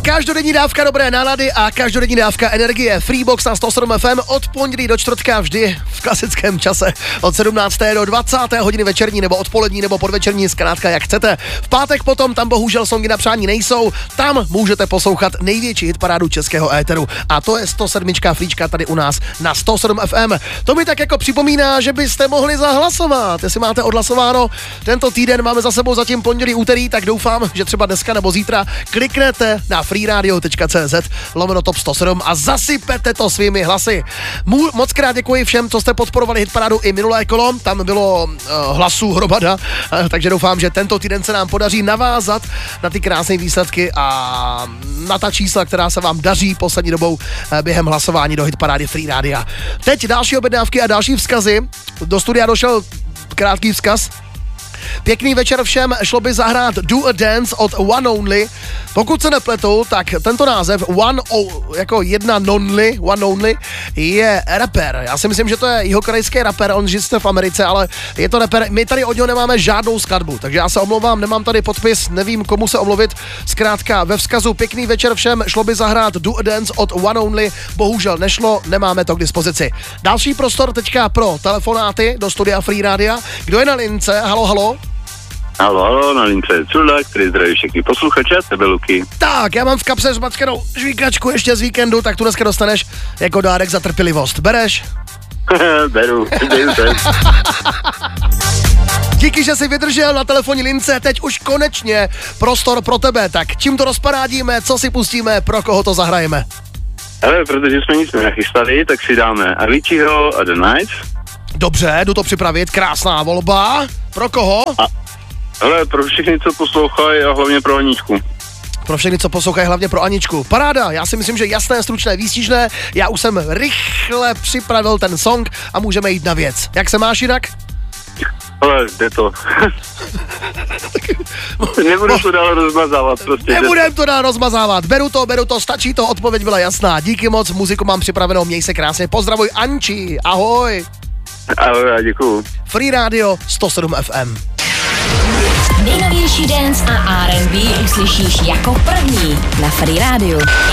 Každodenní dávka dobré nálady a každodenní dávka energie. Freebox na 107 FM od pondělí do čtvrtka vždy v klasickém čase od 17. do 20. hodiny večerní nebo odpolední nebo podvečerní, zkrátka jak chcete. V pátek potom tam bohužel songy na přání nejsou, tam můžete poslouchat největší hitparádu českého éteru a to je 107. flíčka tady u nás na 107 FM. To mi tak jako připomíná, že byste mohli zahlasovat. Jestli máte odhlasováno, tento týden máme za sebou zatím pondělí, úterý, tak doufám, že třeba dneska nebo zítra kliknete na freeradio.cz/top 107 a zasypete to svými hlasy. Moc krát děkuji všem, co jste podporovali hitparádu i minulé kolo, tam bylo hlasů hromada, takže doufám, že tento týden se nám podaří navázat na ty krásné výsledky a na ta čísla, která se vám daří poslední dobou během hlasování do hitparády Free Rádia. Teď další objednávky a další vzkazy. Do studia došel krátký vzkaz. Pěkný večer všem, šlo by zahrát Do a Dance od One Only. Pokud se nepletu, tak tento název jako One Only je rapper. Já si myslím, že to je jihokorejský rapper, on žije v Americe, ale je to rapper. My tady od něho nemáme žádnou skladbu, takže já se omlouvám, nemám tady podpis, nevím komu se omluvit. Zkrátka ve vzkazu pěkný večer všem, šlo by zahrát Do a Dance od One Only. Bohužel nešlo, nemáme to k dispozici. Další prostor teďka pro telefonáty do studia Free Rádia. Kdo je na lince? Halo? Halo, na lince je Culda, který zdraví všechny posluchače, tebe Luky. Tak, já mám v kapse zmackanou žvíkačku ještě z víkendu, tak tu dneska dostaneš jako dárek za trpělivost. Bereš? Beru. Díky, že jsi vydržel na telefonní lince, teď už konečně prostor pro tebe. Tak čím to rozparádíme, co si pustíme, pro koho to zahrajeme? Ale protože jsme nic nenachystali, tak si dáme Aviciiho a The Nights. Dobře, jdu to připravit, krásná volba. Pro koho? Ale pro všechny, co poslouchají a hlavně pro Aničku. Pro všechny, co poslouchají, hlavně pro Aničku. Paráda, já si myslím, že jasné, stručné, výstižné. Já už jsem rychle připravil ten song a můžeme jít na věc. Jak se máš jinak? Ale jde to. Nebudu to dál rozmazávat prostě. Nebudem to dál rozmazávat. Beru to, stačí to, odpověď byla jasná. Díky moc, muziku mám připravenou, měj se krásně. Pozdravuj Anči, ahoj. Ahoj, děkuju. Free Radio 107 FM. Nejnovější dance a R&B uslyšíš jako první na Free Radio.